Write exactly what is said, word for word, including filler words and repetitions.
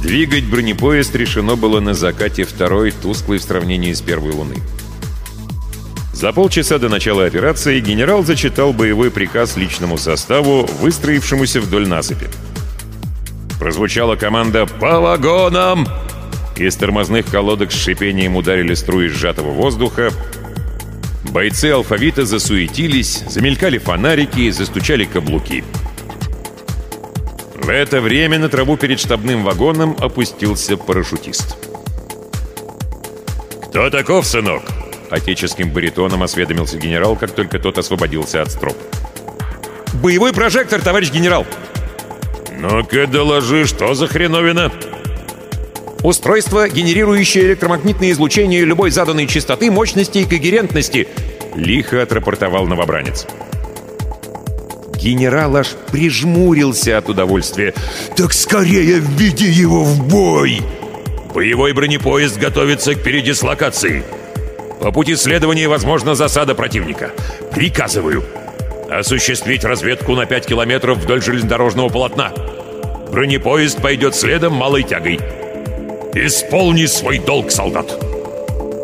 Двигать бронепоезд решено было на закате второй, тусклой в сравнении с первой луны. За полчаса до начала операции генерал зачитал боевой приказ личному составу, выстроившемуся вдоль насыпи. Прозвучала команда «По вагонам!». Из тормозных колодок с шипением ударили струи сжатого воздуха. Бойцы алфавита засуетились, замелькали фонарики, застучали каблуки. В это время на траву перед штабным вагоном опустился парашютист. «Кто таков, сынок?» — отеческим баритоном осведомился генерал, как только тот освободился от строп. «Боевой прожектор, товарищ генерал!» «Ну-ка, доложи, что за хреновина?» «Устройство, генерирующее электромагнитное излучение любой заданной частоты, мощности и когерентности», — лихо отрапортовал новобранец. Генерал аж прижмурился от удовольствия. «Так скорее введи его в бой!» «Боевой бронепоезд готовится к передислокации. По пути следования возможна засада противника. Приказываю осуществить разведку на пять километров вдоль железнодорожного полотна. Бронепоезд пойдет следом малой тягой. Исполни свой долг, солдат!»